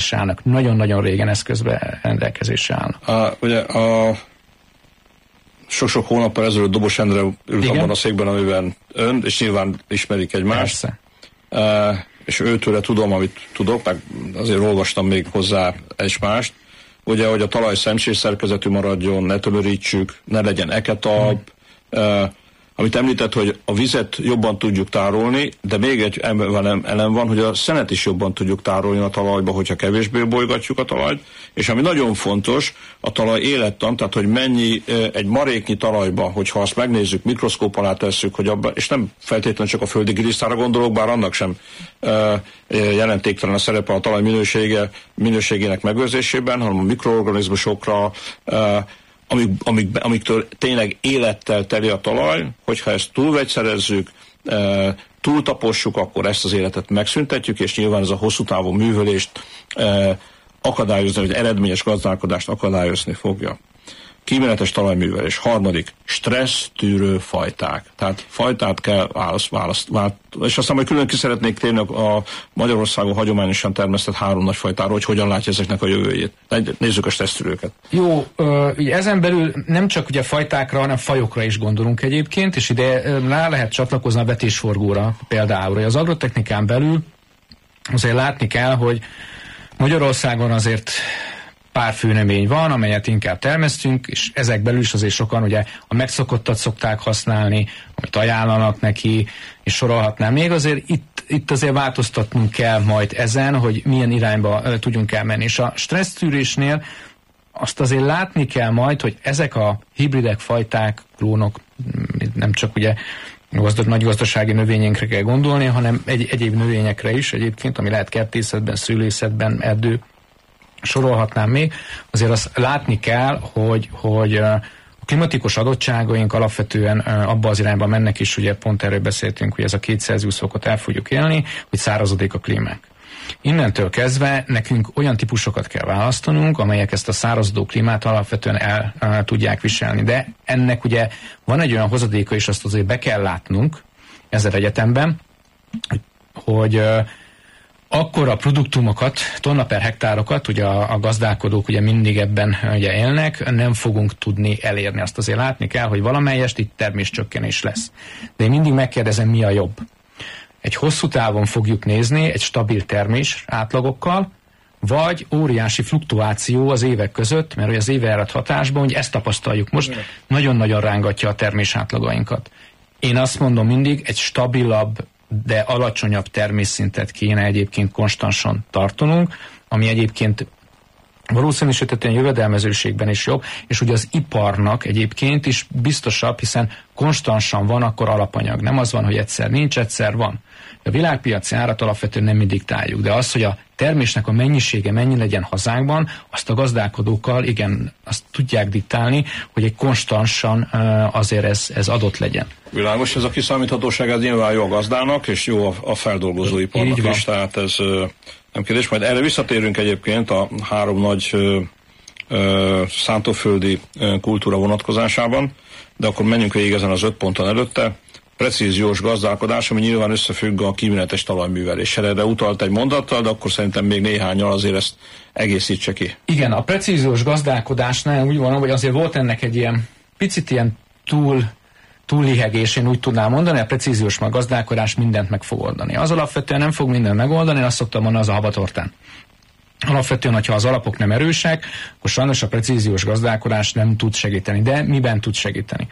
rendelkezésre állnak. Nagyon-nagyon régen eszközben rendelkezésre állnak. Ugye sok-sok hónappal ezelőtt Dobos Endre ült abban a székben, amiben ön, és nyilván ismerik egymást. És őtőle tudom, amit tudok, meg azért olvastam még hozzá egymást. Ugye, hogy a talaj szemcsés szerkezetű maradjon, ne tömörítsük, ne legyen eketalp, amit említett, hogy a vizet jobban tudjuk tárolni, de még egy elem van, hogy a szenet is jobban tudjuk tárolni a talajba, hogyha kevésbé bolygatjuk a talajt, és ami nagyon fontos, a talaj élettan, tehát hogy mennyi egy maréknyi talajba, hogyha azt megnézzük, mikroszkóp alá tesszük, hogy abban, és nem feltétlenül csak a földi gilisztára gondolok, bár annak sem jelentéktelen a szerepe a talaj minőségének megőrzésében, hanem a mikroorganizmusokra, amiktől tényleg élettel teli a talaj, hogyha ezt túlvegyszerezzük, túltapossuk, akkor ezt az életet megszüntetjük, és nyilván ez a hosszú távú művelést akadályozni, vagy eredményes gazdálkodást akadályozni fogja. Kíméletes talajművelés. Harmadik, stressz-tűrő fajták. Tehát fajtát kell választani. És aztán majd külön ki szeretnék térni a Magyarországon hagyományosan termesztett 3 nagy fajtáról, hogy hogyan látja ezeknek a jövőjét. Nézzük a stressztűrőket. Jó, ugye ezen belül nem csak ugye fajtákra, hanem fajokra is gondolunk egyébként, és ide rá lehet csatlakozni a vetésforgóra például. Az agrotechnikán belül azért látni kell, hogy Magyarországon azért pár főnemény van, amelyet inkább termesztünk, és ezek belül is azért sokan ugye a megszokottat szokták használni, amit ajánlanak neki, és sorolhatnám még. Azért itt azért változtatnunk kell majd ezen, hogy milyen irányba tudjunk elmenni. És a stressztűrésnél azt azért látni kell majd, hogy ezek a hibridek, fajták, klónok, nem csak ugye nagy gazdasági növényekre kell gondolni, hanem egyéb növényekre is egyébként, ami lehet kertészetben, szülészetben, erdő, sorolhatnám még, azért azt látni kell, hogy a klimatikus adottságaink alapvetően abba az irányba mennek is, ugye pont erről beszéltünk, hogy ez a 2 Celsius fokot el fogjuk élni, hogy szárazodik a klímák. Innentől kezdve nekünk olyan típusokat kell választanunk, amelyek ezt a szárazodó klímát alapvetően el tudják viselni. De ennek ugye van egy olyan hozadéka, és azt azért be kell látnunk ezzel egyetemben, hogy akkor a produktumokat, tonna per hektárokat, ugye a gazdálkodók ugye mindig ebben ugye élnek, nem fogunk tudni elérni. Azt azért látni kell, hogy valamelyest itt terméscsökkenés lesz. De én mindig megkérdezem, mi a jobb. Egy hosszú távon fogjuk nézni egy stabil termés átlagokkal, vagy óriási fluktuáció az évek között, mert az évjárat hatásban, hogy ezt tapasztaljuk most, nagyon-nagyon rángatja a termés átlagainkat. Én azt mondom mindig, egy stabilabb, de alacsonyabb termésszintet kéne egyébként konstansan tartanunk, ami egyébként valószínűsítetően jövedelmezőségben is jobb, és ugye az iparnak egyébként is biztosabb, hiszen konstansan van akkor alapanyag. Nem az van, hogy egyszer nincs, egyszer van. A világpiaci árat alapvetően nem mi diktáljuk, de az, hogy a termésnek a mennyisége mennyi legyen hazánkban, azt a gazdálkodókkal igen, azt tudják diktálni, hogy egy konstansan azért ez adott legyen. Világos, ez a kiszámíthatóság, ez nyilván jó a gazdának, és jó a feldolgozóiparnak is, tehát ez nem kérdés. Majd erre visszatérünk egyébként a 3 nagy szántóföldi kultúra vonatkozásában, de akkor menjünk végig ezen az 5 ponton előtte. Precíziós gazdálkodás, ami nyilván összefügg a kíméletes talajműveléssel. Erre utalt egy mondattal, de akkor szerintem még néhányal azért ezt egészítse ki. Igen, a precíziós gazdálkodásnál úgy van, hogy azért volt ennek egy ilyen picit ilyen túllihegés, én úgy tudnám mondani, a precíziós gazdálkodás mindent meg fog oldani. Az alapvetően nem fog mindent megoldani, én azt szoktam mondani, az a habatortán. Alapvetően, hogyha az alapok nem erősek, akkor sajnos a precíziós gazdálkodás nem tud segíteni. De miben tud segíteni?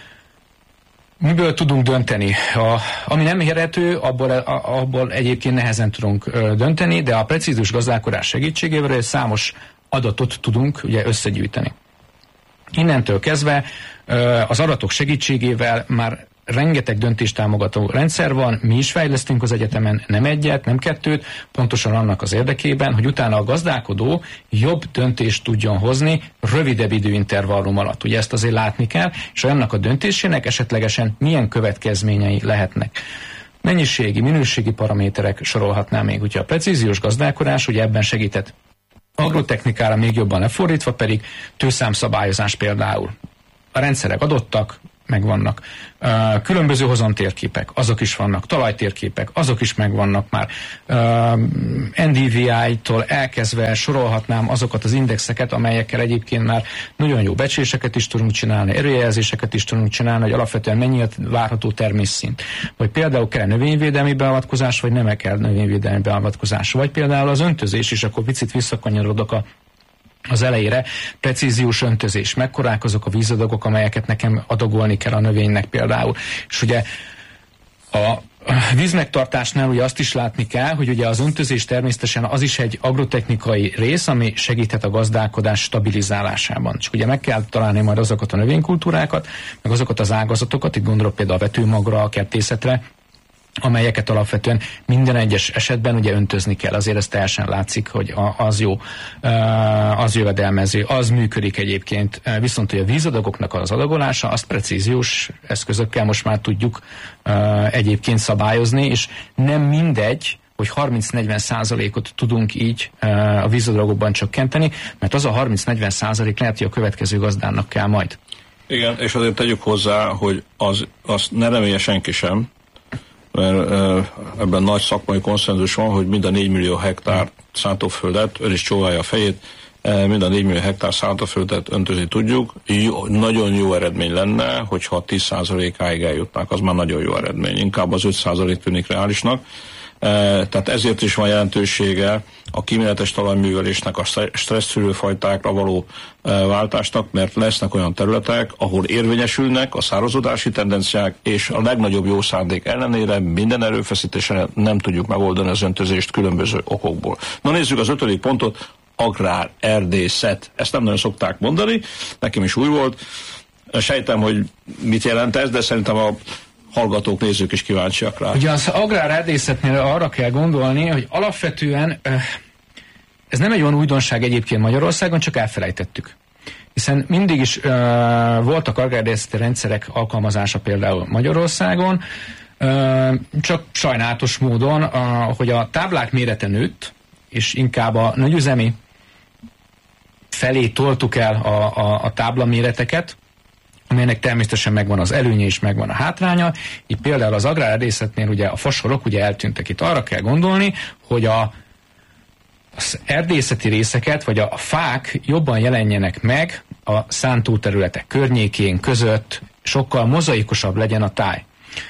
Miből tudunk dönteni? Ami nem érhető, abból egyébként nehezen tudunk dönteni, de a precíziós gazdálkodás segítségével számos adatot tudunk ugye összegyűjteni. Innentől kezdve az adatok segítségével már rengeteg döntéstámogató rendszer van, mi is fejlesztünk az egyetemen, nem egyet, nem 2, pontosan annak az érdekében, hogy utána a gazdálkodó jobb döntést tudjon hozni rövidebb időintervallum alatt. Ugye ezt azért látni kell, és annak a döntésének esetlegesen milyen következményei lehetnek. Mennyiségi, minőségi paraméterek sorolhatnám még, úgyhogy a precíziós gazdálkodás ugye ebben segített. Agrotechnikára még jobban lefordítva pedig tőszámszabályozás például. A rendszerek adottak, megvannak. Különböző hozontérképek, azok is vannak. Talajtérképek, azok is megvannak már. NDVI-tól elkezdve sorolhatnám azokat az indexeket, amelyekkel egyébként már nagyon jó becsléseket is tudunk csinálni, erőjelzéseket is tudunk csinálni, hogy alapvetően mennyi a várható termésszint. Vagy például kell növényvédelmi beavatkozás, vagy nem kell növényvédelmi beavatkozás. Vagy például az öntözés, és akkor picit visszakanyarodok az elejére, precíziós öntözés, mekkorák azok a vízadagok, amelyeket nekem adagolni kell a növénynek például. És ugye a vízmegtartásnál ugye azt is látni kell, hogy ugye az öntözés természetesen az is egy agrotechnikai rész, ami segíthet a gazdálkodás stabilizálásában. Csak ugye meg kell találni majd azokat a növénykultúrákat, meg azokat az ágazatokat, itt gondolok például a vetőmagra, a kertészetre, amelyeket alapvetően minden egyes esetben ugye öntözni kell. Azért ez teljesen látszik, hogy az jó, az jövedelmező, az működik egyébként. Viszont hogy a vízadagoknak az adagolása, azt precíziós eszközökkel most már tudjuk egyébként szabályozni, és nem mindegy, hogy 30-40%-ot tudunk így a vízadagokban csökkenteni, mert az a 30-40% lehet, hogy a következő gazdának kell majd. Igen, és azért tegyük hozzá, hogy az ne remélje senki sem, mert ebben nagy szakmai konszenzus van, hogy mind a 4 millió hektár szántóföldet, ön is csóválja a fejét, mind a 4 millió hektár szántóföldet öntözni tudjuk. Nagyon jó eredmény lenne, hogyha 10%-áig eljutnák, az már nagyon jó eredmény. Inkább az 5% tűnik reálisnak. Tehát ezért is van jelentősége a kíméletes talajművelésnek, a stresszszűrőfajtákra való váltásnak, mert lesznek olyan területek, ahol érvényesülnek a szárazodási tendenciák, és a legnagyobb jó szándék ellenére minden erőfeszítésen nem tudjuk megoldani az öntözést különböző okokból. Na nézzük az 5. pontot, agrár, erdészet. Ezt nem nagyon szokták mondani, nekem is új volt. Sejtem, hogy mit jelent ez, de szerintem a hallgatók, nézők is kíváncsiak rá. Ugye az agrárerdészetnél arra kell gondolni, hogy alapvetően ez nem egy olyan újdonság egyébként Magyarországon, csak elfelejtettük. Hiszen mindig is voltak agrárerdészeti rendszerek alkalmazása például Magyarországon, csak sajnálatos módon, hogy a táblák mérete nőtt, és inkább a nagyüzemi felé toltuk el a táblaméreteket, amelynek természetesen megvan az előnye és megvan a hátránya. Így például az agrárerdészetnél ugye a fasorok ugye eltűntek. Itt arra kell gondolni, hogy az erdészeti részeket, vagy a fák jobban jelenjenek meg a szántóterületek környékén, között, sokkal mozaikusabb legyen a táj.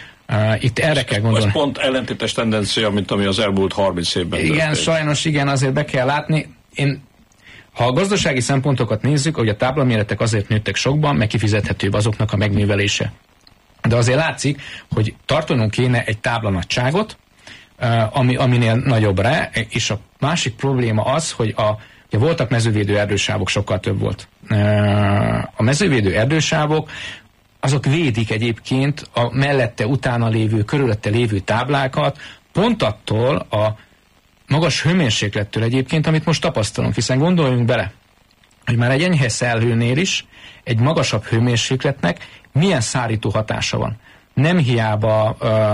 Itt erre kell gondolni. Ez pont ellentétes tendencia, mint ami az elmúlt 30 évben igen, történt. Sajnos igen, azért be kell látni. Ha a gazdasági szempontokat nézzük, hogy a táblaméretek azért nőttek sokban, meg kifizethetőbb azoknak a megművelése. De azért látszik, hogy tartanunk kéne egy táblanagyságot, aminél nagyobb rá, és a másik probléma az, hogy ugye voltak mezővédő erdősávok, sokkal több volt. A mezővédő erdősávok azok védik egyébként a mellette, utána lévő, körülötte lévő táblákat, pont attól a magas hőmérséklettől egyébként, amit most tapasztalunk, hiszen gondoljunk bele, hogy már egy enyhe szelhőnél is egy magasabb hőmérsékletnek milyen szárító hatása van. Nem hiába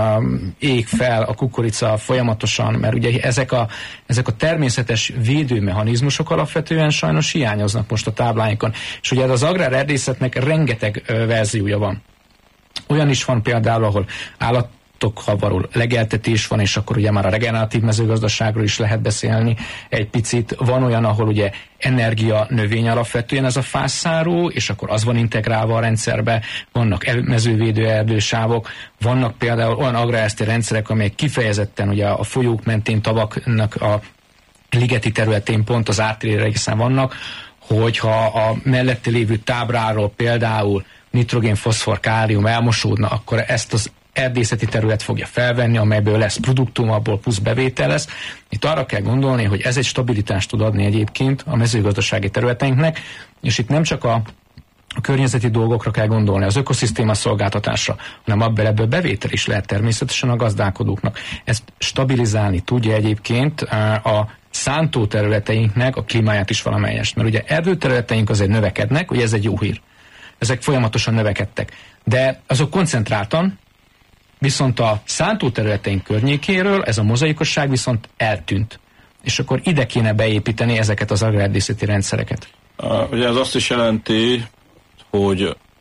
ég fel a kukorica folyamatosan, mert ugye ezek a természetes védőmechanizmusok alapvetően sajnos hiányoznak most a tábláinkon. És ugye az agrárerdészetnek rengeteg verziója van. Olyan is van például, ahol állatokkal való legeltetés van, és akkor ugye már a regeneratív mezőgazdaságról is lehet beszélni egy picit. Van olyan, ahol ugye energia növény alapvetően ez a fászszáró, és akkor az van integrálva a rendszerbe, vannak mezővédő erdősávok, vannak például olyan agráreszti rendszerek, amelyek kifejezetten ugye a folyók mentén, tavaknak a ligeti területén pont az ártérére egészen vannak, hogyha a mellette lévő tábráról például nitrogén, foszfor, kálium elmosódna, akkor ezt az erdészeti terület fogja felvenni, amelyből lesz produktum, abból plusz bevétel lesz. Itt arra kell gondolni, hogy ez egy stabilitást tud adni egyébként a mezőgazdasági területeinknek, és itt nem csak a környezeti dolgokra kell gondolni, az ökoszisztéma szolgáltatásra, hanem ebből bevétel is lehet természetesen a gazdálkodóknak. Ezt stabilizálni tudja egyébként a szántóterületeinknek a klímáját is valamelyest. Mert ugye erdőterületeink azért növekednek, ugye ez egy jó hír. Ezek folyamatosan növekedtek. De azok koncentráltan, viszont a szántóterületeink környékéről ez a mozaikosság viszont eltűnt. És akkor ide kéne beépíteni ezeket az agrárerdészeti rendszereket. Ugye ez azt is jelenti, hogy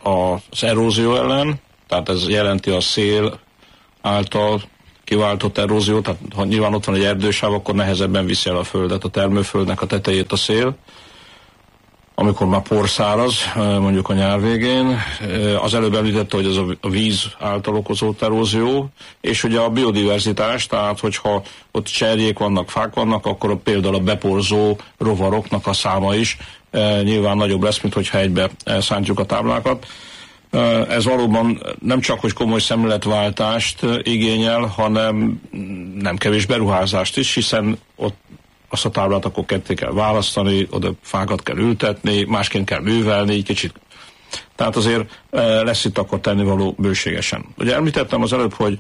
az erózió ellen, tehát ez jelenti a szél által kiváltott erózió, tehát ha nyilván ott van egy erdősáv, akkor nehezebben viszi el a földet, a termőföldnek a tetejét a szél, amikor már porszáraz, mondjuk a nyár végén. Az előbb említette, hogy ez a víz által okozott erózió, és ugye a biodiverzitás, tehát hogyha ott cserjék vannak, fák vannak, akkor például a beporzó rovaroknak a száma is nyilván nagyobb lesz, mint hogyha egybe szántjuk a táblákat. Ez valóban nem csak, hogy komoly szemléletváltást igényel, hanem nem kevés beruházást is, hiszen ott azt a táblát akkor ketté kell választani, oda fákat kell ültetni, másként kell művelni, kicsit. Tehát azért lesz itt akkor tennivaló bőségesen. Ugye említettem az előbb, hogy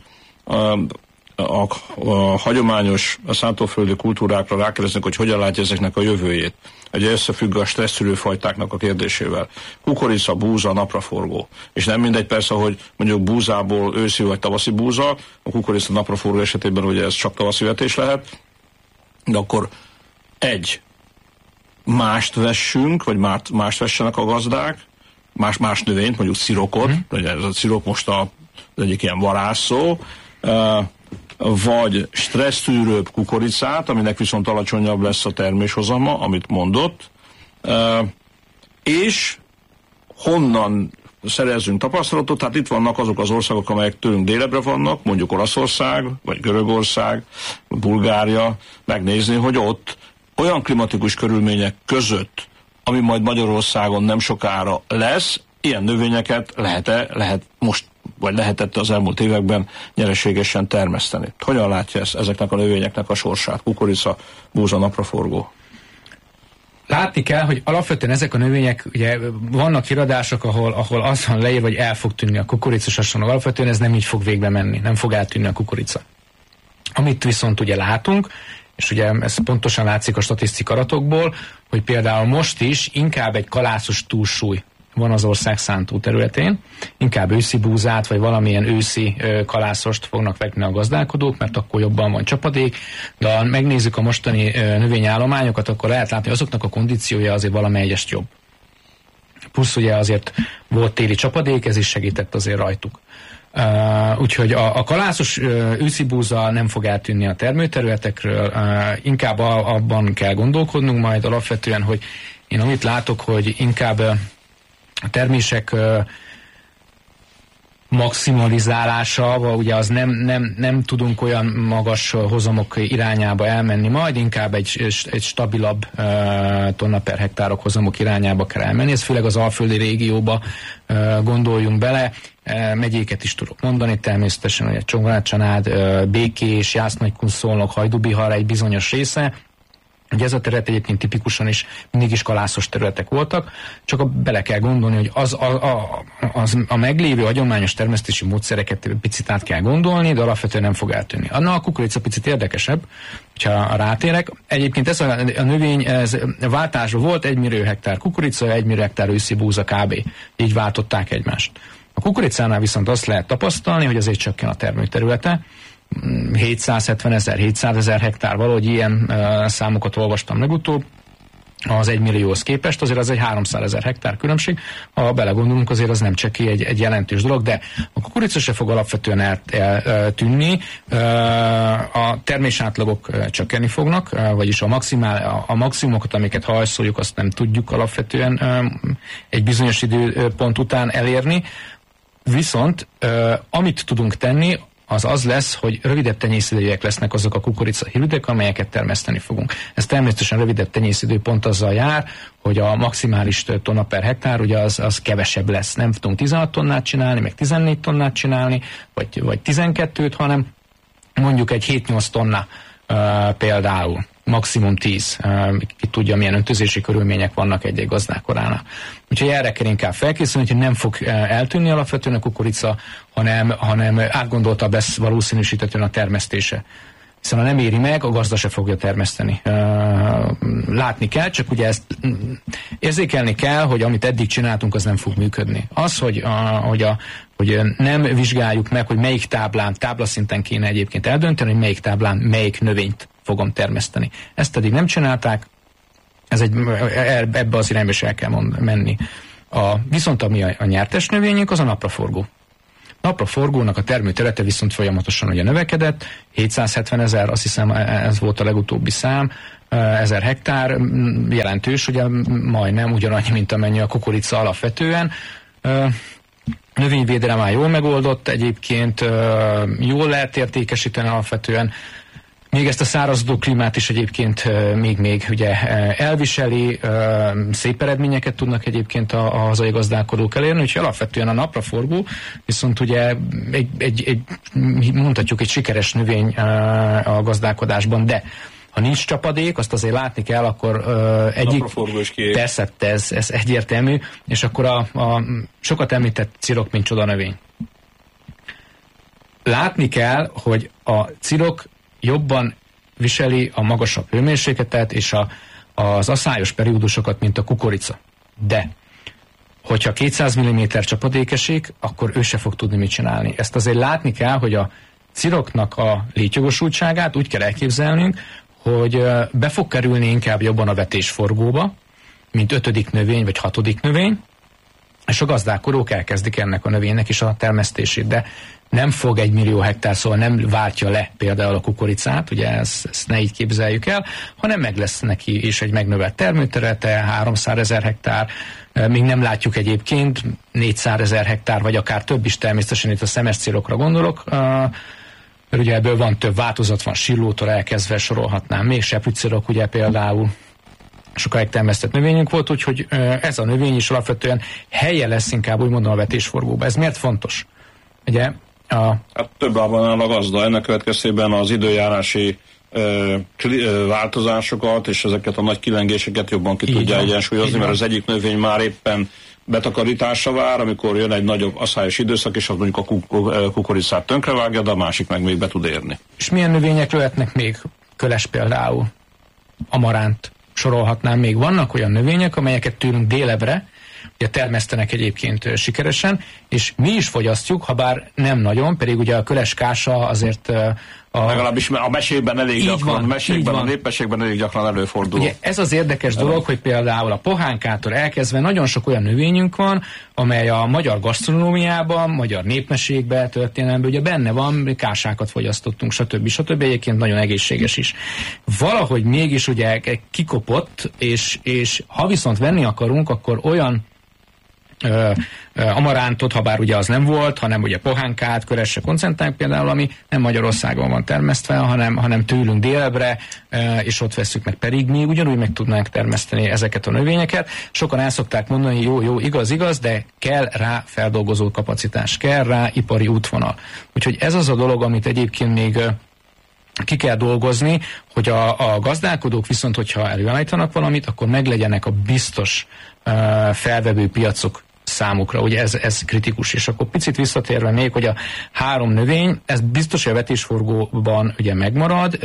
a hagyományos szántóföldi kultúrákra rákérdeznek, hogy hogyan látja ezeknek a jövőjét. Ugye összefügg a stresszülő fajtáknak a kérdésével. Kukorica, búza, napraforgó. És nem mindegy persze, hogy mondjuk búzából őszi vagy tavaszi búza, a kukorica napraforgó esetében ugye ez csak tavaszi vetés lehet, de akkor mást vessünk, vagy mást vessenek a gazdák, más növényt, mondjuk szirokot, ugye ez a szirok most az egyik ilyen varázsszó, vagy stressztűrőbb kukoricát, aminek viszont alacsonyabb lesz a terméshozama, amit mondott, és honnan szerezzünk tapasztalatot, tehát itt vannak azok az országok, amelyek tőlünk délebbre vannak, mondjuk Olaszország, vagy Görögország, Bulgária, megnézni, hogy ott olyan klimatikus körülmények között, ami majd Magyarországon nem sokára lesz, ilyen növényeket lehet most, vagy lehetett az elmúlt években nyereségesen termeszteni. Hogyan látja ezeknek a növényeknek a sorsát? Kukorica, búza, napraforgó. Látni kell, hogy alapvetően ezek a növények, ugye vannak iradások, ahol az van leírva, hogy el fog tűnni a kukoricos hasonló. Alapvetően ez nem így fog végbe menni, nem fog eltűnni a kukorica. Amit viszont ugye látunk, és ugye ez pontosan látszik a statisztikai adatokból, hogy például most is inkább egy kalászos túlsúly van az ország szántó területén, inkább őszi búzát, vagy valamilyen őszi kalászost fognak vetni a gazdálkodók, mert akkor jobban van csapadék, de ha megnézzük a mostani növényállományokat, akkor lehet látni, hogy azoknak a kondíciója azért valamelyest jobb. Plusz ugye azért volt téli csapadék, ez is segített azért rajtuk. Úgyhogy a kalászos őszi búza nem fog eltűnni a termőterületekről, inkább abban kell gondolkodnunk majd alapvetően, hogy én amit látok, hogy inkább a termések maximalizálása, ugye az nem tudunk olyan magas hozamok irányába elmenni majd, inkább egy stabilabb tonna per hektárok hozamok irányába kell elmenni, ez főleg az alföldi régióba gondoljunk bele, megyéket is tudok mondani, természetesen ugye Csongrád-Csanád, Békés, Jász-Nagykun-Szolnok, Hajdú-Bihar egy bizonyos része. Ugye ez a terület egyébként tipikusan is mindig is kalászos területek voltak, csak bele kell gondolni, hogy a meglévő hagyományos termesztési módszereket picit át kell gondolni, de alapvetően nem fog eltűnni. A kukorica picit érdekesebb, hogyha rátérek. Egyébként ez a növény, ez váltásban volt 1 millió hektár kukorica, 1 millió hektár őszi búza kb. Így váltották egymást. A kukoricánál viszont azt lehet tapasztalni, hogy azért csökken a termőterülete, 770 000, 700 000 hektár, valahogy ilyen számokat olvastam legutóbb, az 1 millióhoz képest, azért az egy 300 000 hektár különbség, ha belegondolunk, azért az nem csekély egy jelentős dolog, de a kukorica se fog alapvetően eltűnni, a termésátlagok csökkenni fognak, vagyis a maximumokat, amiket hajszoljuk, azt nem tudjuk alapvetően egy bizonyos időpont után elérni, viszont amit tudunk tenni, az lesz, hogy rövidebb tenyészidőek lesznek azok a kukorica hibridek, amelyeket termeszteni fogunk. Ez természetesen rövidebb tenyészidő pont azzal jár, hogy a maximális tonna per hektár ugye az kevesebb lesz. Nem tudunk 16 tonnát csinálni, meg 14 tonnát csinálni, vagy 12-t, hanem mondjuk egy 7-8 tonna például. Maximum 10. Ki tudja, milyen öntözési körülmények vannak egy gazdálkodónál. Úgyhogy erre kell inkább felkészülni, hogy nem fog eltűnni alapvetően a kukorica, hanem átgondoltabb lesz valószínűsítetően a termesztése. Hiszen ha nem éri meg, a gazda se fogja termeszteni. Látni kell, csak ugye ezt érzékelni kell, hogy amit eddig csináltunk, az nem fog működni. Az, hogy nem vizsgáljuk meg, hogy melyik táblaszinten kéne egyébként eldönteni, hogy melyik táblán melyik növényt fogom termeszteni. Ezt eddig nem csinálták, ebbe az irányba is el kell menni. Viszont ami a nyertes növényünk, az a napraforgó. Napraforgónak a termőterülete viszont folyamatosan ugye növekedett, 770 000, azt hiszem ez volt a legutóbbi szám, 1000 hektár, jelentős, ugye majdnem ugyanannyi, mint amennyi a kukorica alapvetően. Növényvédelem már jól megoldott, egyébként jól lehet értékesíteni alapvetően. Még ezt a szárazodó klímát is egyébként még ugye elviseli, szép eredményeket tudnak egyébként a hazai gazdálkodók elérni, úgyhogy alapvetően a napraforgó, viszont ugye mondhatjuk egy sikeres növény a gazdálkodásban, de ha nincs csapadék, azt azért látni kell, akkor persze, ez egyértelmű, és akkor a sokat említett cirok, mint csoda növény. Látni kell, hogy a cirok jobban viseli a magasabb hőmérsékletet és az aszályos periódusokat, mint a kukorica. De, hogyha 200 mm csapadék esik, akkor ő se fog tudni mit csinálni. Ezt azért látni kell, hogy a ciroknak a létjogosultságát úgy kell elképzelnünk, hogy be fog kerülni inkább jobban a vetésforgóba, mint 5. növény vagy 6. növény, és a gazdálkodók elkezdik ennek a növénynek is a termesztését, de nem fog 1 millió hektár, szóval nem váltja le például a kukoricát, ugye ezt ne így képzeljük el, hanem meg lesz neki is egy megnövelt termőterülete, 300 000 hektár, még nem látjuk egyébként 400 000 hektár, vagy akár több is természetesen, itt a szemes célokra gondolok, mert ugye ebből van több változat, van sillótól elkezdve, sorolhatnám még, seprűcirok ugye például, sokáig termesztett növényünk volt, úgyhogy ez a növény is alapvetően helye lesz inkább úgy mondom a vetésforgóba. Ez miért fontos? Ugye Hát több lábon áll a gazda, ennek következtében az időjárási változásokat és ezeket a nagy kilengéseket jobban ki tudja egyensúlyozni, mert az egyik növény már éppen betakarításra vár, amikor jön egy nagyobb aszályos időszak, és az mondjuk a kukoricát tönkrevágja, de a másik meg még be tud érni. És milyen növények lehetnek még? Köles például, amaránt, sorolhatnám még. Vannak olyan növények, amelyeket tőlünk délebre ugye termesztenek egyébként sikeresen, és mi is fogyasztjuk, ha bár nem nagyon, pedig ugye a köles kása azért legalábbis a mesében elég gyakran, a népességben elég gyakran előfordul. Ugye ez az érdekes dolog, hogy például a pohánkától elkezdve nagyon sok olyan növényünk van, amely a magyar gasztronómiában, magyar népmeségben, történelemben ugye benne van, kásákat fogyasztottunk, stb. Egyébként nagyon egészséges is. Valahogy mégis ugye kikopott, és ha viszont venni akarunk, akkor olyan amarántot, ha bár ugye az nem volt, hanem ugye pohánkát, köresre koncentrálunk például, ami nem Magyarországon van termesztve, hanem tőlünk délebbre, és ott vesszük meg, pedig mi ugyanúgy meg tudnánk termeszteni ezeket a növényeket. Sokan el szokták mondani, jó, igaz, de kell rá feldolgozó kapacitás, kell rá ipari útvonal. Úgyhogy ez az a dolog, amit egyébként még ki kell dolgozni, hogy a gazdálkodók viszont, hogyha előállítanak valamit, akkor meglegyenek a biztos felvevő piacok számukra, ugye ez kritikus, és akkor picit visszatérve még, hogy a 3 növény, ez biztos, hogy a vetésforgóban ugye megmarad,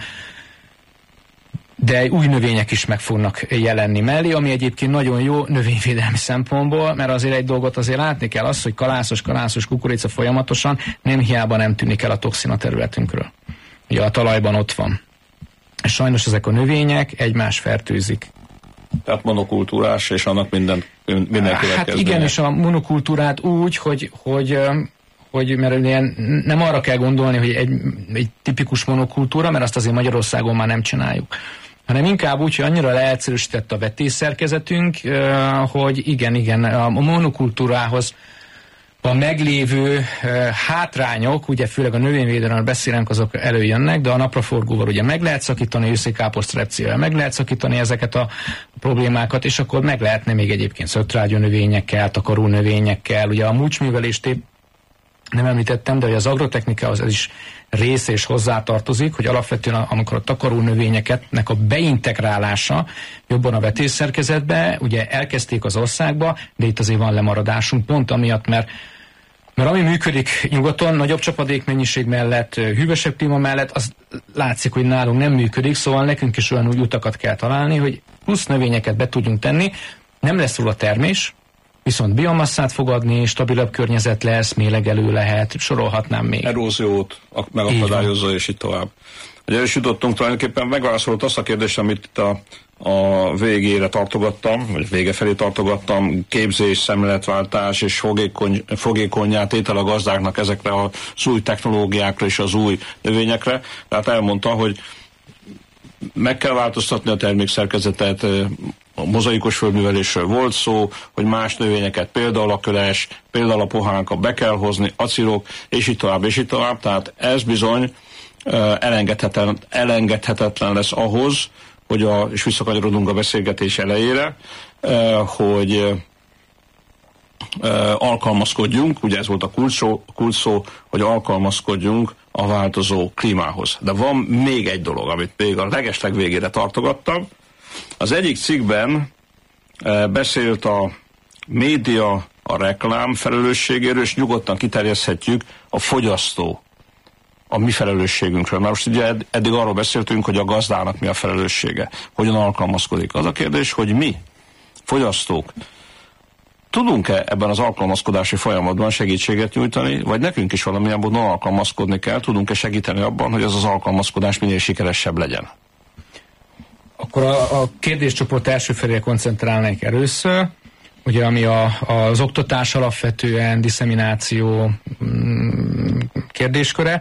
de új növények is meg fognak jelenni mellé, ami egyébként nagyon jó növényvédelmi szempontból, mert azért egy dolgot azért látni kell, az, hogy kalászos kukorica folyamatosan nem hiába nem tűnik el a toxin a területünkről. Ugye a talajban ott van. És sajnos ezek a növények egymást fertőzik. Tehát monokultúrás, és annak mindenki hát igen, és a monokultúrát úgy, hogy mert nem arra kell gondolni, hogy egy tipikus monokultúra, mert azt azért Magyarországon már nem csináljuk, hanem inkább úgy, hogy annyira leegyszerűsített a vetésszerkezetünk, hogy igen, a monokultúrához a meglévő hátrányok, ugye főleg a növényvédelemről beszélünk, azok előjönnek, de a napraforgóval ugye meg lehet szakítani, őszikáposztrepcióval meg lehet szakítani ezeket a problémákat, és akkor meg lehetne még egyébként szötrágyú növényekkel, takaró növényekkel, ugye a mulcsművelést nem említettem, de hogy az agrotechnikához ez is része és hozzátartozik, hogy alapvetően amikor a takaró növényeknek a beintegrálása jobban a vetésszerkezetbe, ugye elkezdték az országba, de itt azért van lemaradásunk pont amiatt, mert ami működik nyugaton, nagyobb csapadékmennyiség mellett, hűvösebb klíma mellett, az látszik, hogy nálunk nem működik, szóval nekünk is olyan új utakat kell találni, hogy plusz növényeket be tudjunk tenni, nem lesz róla termés, viszont biomasszát fog adni, stabilabb környezet lesz, mélegelő lehet, sorolhatnám még. Eróziót megakadályozza, és így tovább. Ugye el is jutottunk, tulajdonképpen megválaszolt azt a kérdést, amit itt a végére tartogattam, vagy vége felé tartogattam, képzés, szemléletváltás és fogékonnyá tétel a gazdáknak ezekre az új technológiákra és az új növényekre. Tehát elmondta, hogy meg kell változtatni a termékszerkezetet, a mozaikos földművelésről volt szó, hogy más növényeket, például a köles, például a pohánka be kell hozni, acilok, és így tovább, és így tovább. Tehát ez bizony elengedhetetlen lesz ahhoz, hogy és visszakanyarodunk a beszélgetés elejére, hogy alkalmazkodjunk, ugye ez volt a kulcs szó, hogy alkalmazkodjunk a változó klímához. De van még egy dolog, amit még a legesleg végére tartogattam. Az egyik cikkben beszélt a média, a reklám felelősségéről, és nyugodtan kiterjeszthetjük a fogyasztó, a mi felelősségünkről. Mert most ugye eddig arról beszéltünk, hogy a gazdának mi a felelőssége, hogyan alkalmazkodik. Az a kérdés, hogy mi, fogyasztók, tudunk-e ebben az alkalmazkodási folyamatban segítséget nyújtani, vagy nekünk is valamilyen módon alkalmazkodni kell, tudunk-e segíteni abban, hogy ez az alkalmazkodás minél sikeresebb legyen? Akkor a kérdéscsoport első felére koncentrálnék először, ugye ami az oktatás alapvetően, disszemináció kérdésköre.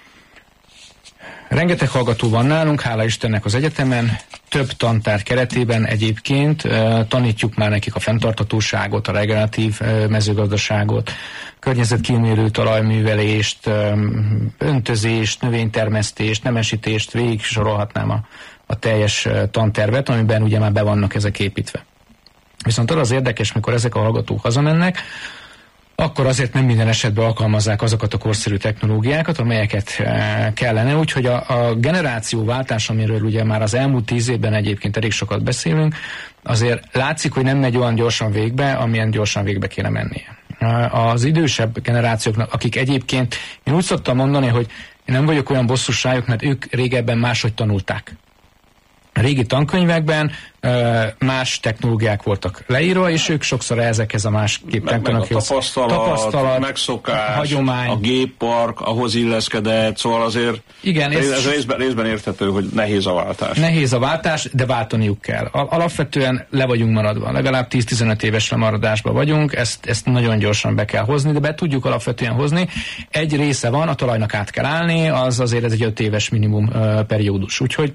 Rengeteg hallgató van nálunk, hála Istennek az egyetemen, több tantárgy keretében egyébként tanítjuk már nekik a fenntarthatóságot, a regeneratív mezőgazdaságot, környezetkímélő talajművelést, öntözést, növénytermesztést, nemesítést, végig sorolhatnám a teljes tantervet, amiben ugye már be vannak ezek építve. Viszont az érdekes, mikor ezek a hallgatók hazamennek, akkor azért nem minden esetben alkalmazzák azokat a korszerű technológiákat, amelyeket kellene. Úgyhogy a generációváltás, amiről ugye már az elmúlt 10 évben egyébként elég sokat beszélünk, azért látszik, hogy nem megy olyan gyorsan végbe, amilyen gyorsan végbe kéne mennie. Az idősebb generációknak, akik egyébként, én úgy szoktam mondani, hogy én nem vagyok olyan bosszúsájuk, mert ők régebben máshogy tanulták. A régi tankönyvekben más technológiák voltak leírva, és ők sokszor ezekhez a másképp tanulnak. A tapasztalat, megszokás, hagyomány. A géppark, ahhoz illeszkedett, szóval azért igen, ez részben érthető, hogy nehéz a váltás. Nehéz a váltás, de váltaniuk kell. Alapvetően le vagyunk maradva, legalább 10-15 éves lemaradásban vagyunk, ezt nagyon gyorsan be kell hozni, de be tudjuk alapvetően hozni. Egy része van, a talajnak át kell állni, az azért ez egy 5 éves minimum periódus. Úgyhogy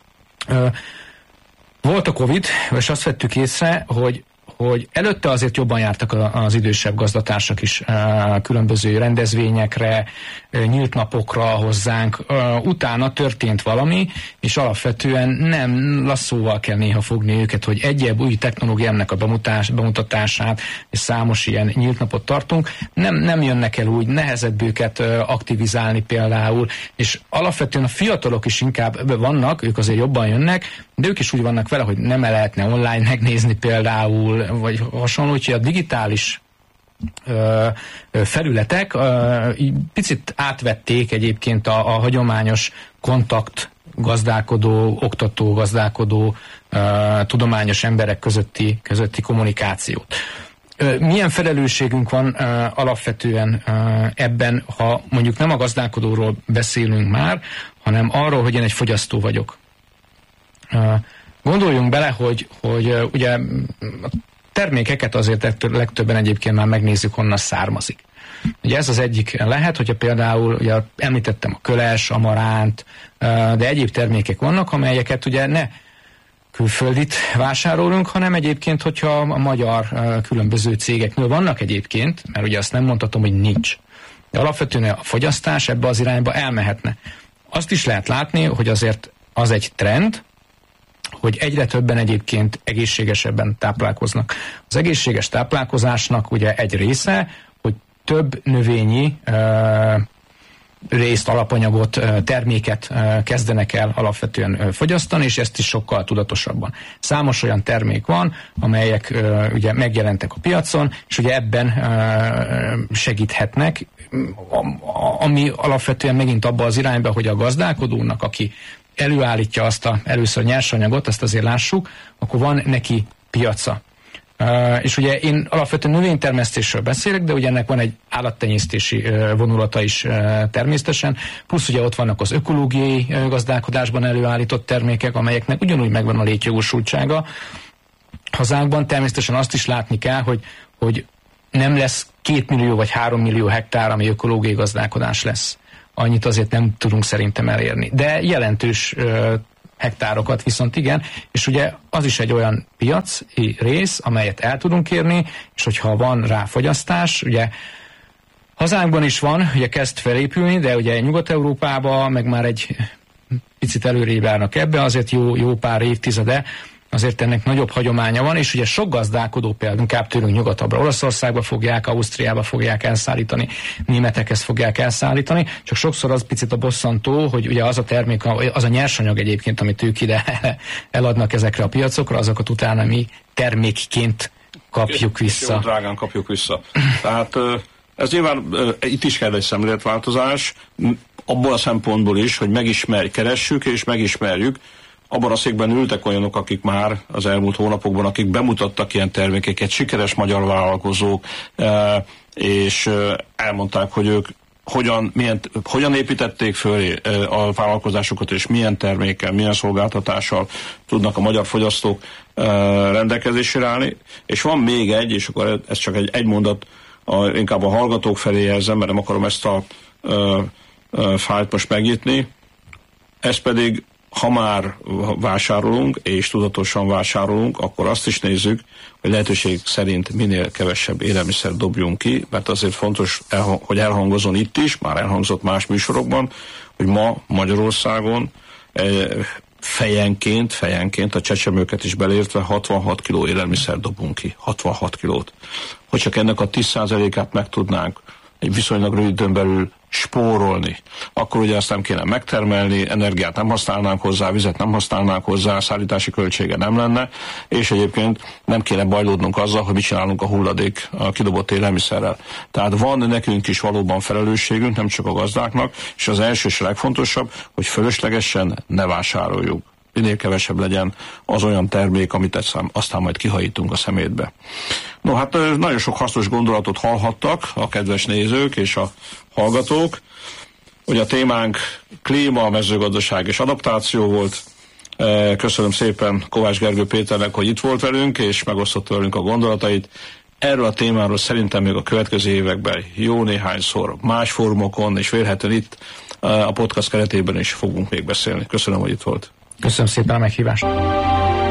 volt a Covid, és azt vettük észre, hogy előtte azért jobban jártak az idősebb gazdatársak is különböző rendezvényekre, nyílt napokra hozzánk. Utána történt valami, és alapvetően nem lasszóval kell néha fogni őket, hogy egyéb új technológiának a bemutatását, és számos ilyen nyílt napot tartunk. Nem jönnek el úgy, nehezebb őket aktivizálni például, és alapvetően a fiatalok is inkább vannak, ők azért jobban jönnek, de ők is úgy vannak vele, hogy nem lehetne online megnézni például, vagy hasonló, úgyhogy a digitális felületek picit átvették egyébként a hagyományos kontakt gazdálkodó, oktató gazdálkodó, tudományos emberek közötti kommunikációt. Milyen felelősségünk van alapvetően ebben, ha mondjuk nem a gazdálkodóról beszélünk már, hanem arról, hogy én egy fogyasztó vagyok. Gondoljunk bele, hogy ugye a termékeket azért legtöbben egyébként már megnézzük, honnan származik. Ugye ez az egyik lehet, hogyha például, ugye említettem a köles, amaránt, de egyéb termékek vannak, amelyeket ugye ne külföldit vásárolunk, hanem egyébként, hogyha a magyar különböző cégeknél vannak egyébként, mert ugye azt nem mondhatom, hogy nincs. De alapvetően a fogyasztás ebbe az irányba elmehetne. Azt is lehet látni, hogy azért az egy trend, hogy egyre többen egyébként egészségesebben táplálkoznak. Az egészséges táplálkozásnak ugye egy része, hogy több növényi részt, alapanyagot, terméket kezdenek el alapvetően fogyasztani, és ezt is sokkal tudatosabban. Számos olyan termék van, amelyek ugye megjelentek a piacon, és ugye ebben segíthetnek, ami alapvetően megint abba az irányba, hogy a gazdálkodónak, aki előállítja azt először nyersanyagot, azt azért lássuk, akkor van neki piaca. És ugye én alapvetően növénytermesztésről beszélek, de ugye ennek van egy állattenyésztési vonulata is természetesen, plusz ugye ott vannak az ökológiai gazdálkodásban előállított termékek, amelyeknek ugyanúgy megvan a létjogosultsága. Hazánkban természetesen azt is látni kell, hogy nem lesz 2 millió vagy 3 millió hektár, ami ökológiai gazdálkodás lesz. Annyit azért nem tudunk szerintem elérni. De jelentős hektárokat viszont igen, és ugye az is egy olyan piaci rész, amelyet el tudunk érni, és hogyha van rá fogyasztás, ugye hazánkban is van, ugye kezd felépülni, de ugye Nyugat-Európában meg már egy picit előrébb járnak ebbe, azért jó pár évtizede, azért ennek nagyobb hagyománya van, és ugye sok gazdálkodó például inkább tőlünk nyugatabbra, Olaszországba fogják, Ausztriába fogják elszállítani, németek ezt fogják elszállítani, csak sokszor az picit a bosszantó, hogy ugye az a termék, az a nyersanyag egyébként, amit ők ide eladnak ezekre a piacokra, azokat utána mi termékként kapjuk vissza. Jó drágán kapjuk vissza. Tehát ez nyilván itt is kell egy szemléletváltozás, abból a szempontból is, hogy keressük és megismerjük. Abban a székben ültek olyanok, akik már az elmúlt hónapokban, akik bemutattak ilyen termékeket, sikeres magyar vállalkozók, és elmondták, hogy ők hogyan építették föl a vállalkozásokat, és milyen termékkel, milyen szolgáltatással tudnak a magyar fogyasztók rendelkezésre állni. És van még egy, és akkor ez csak egy mondat, inkább a hallgatók felé jelzem, mert nem akarom ezt a fájlt most megnyitni. Ez pedig, ha már vásárolunk, és tudatosan vásárolunk, akkor azt is nézzük, hogy lehetőség szerint minél kevesebb élelmiszer dobjunk ki, mert azért fontos, hogy elhangozon itt is, már elhangzott más műsorokban, hogy ma Magyarországon fejenként a csecsemőket is belértve 66 kiló élelmiszer dobunk ki. 66 kilót. Hogy csak ennek a 10%-át meg tudnánk egy viszonylag rövid időn belül spórolni, akkor ugye azt nem kéne megtermelni, energiát nem használnánk hozzá, vizet nem használnánk hozzá, szállítási költsége nem lenne, és egyébként nem kéne bajlódnunk azzal, hogy mit csinálunk a kidobott élelmiszerrel. Tehát van nekünk is valóban felelősségünk, nem csak a gazdáknak, és az első és legfontosabb, hogy fölöslegesen ne vásároljuk. Minél kevesebb legyen az olyan termék, amit aztán majd kihajítunk a szemétbe. No, hát nagyon sok hasznos gondolatot hallhattak a kedves nézők és a hallgatók. Ugye a témánk klíma, mezőgazdaság és adaptáció volt. Köszönöm szépen Kovács Gergő Péternek, hogy itt volt velünk, és megosztotta velünk a gondolatait. Erről a témáról szerintem még a következő években jó néhányszor más fórumokon, és vélhetően itt a podcast keretében is fogunk még beszélni. Köszönöm, hogy itt volt. Köszönöm szépen a meghívást.